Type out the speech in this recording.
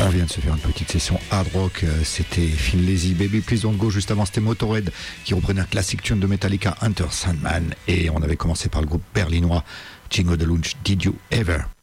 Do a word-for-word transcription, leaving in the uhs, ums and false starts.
On vient de se faire une petite session hard rock, c'était Thin Lizzy, Baby Please Don't Go. Juste avant, c'était Motorhead qui reprenait un classique tune de Metallica, Enter Sandman. Et on avait commencé par le groupe berlinois Jingo de Lunch, Did You Ever.